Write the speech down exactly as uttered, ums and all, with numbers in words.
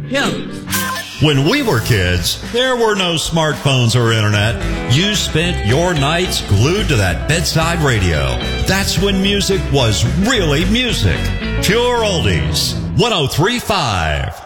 him. When we were kids, there were no smartphones or internet. You spent your nights glued to that bedside radio. That's when music was really music. Pure oldies. one oh three point five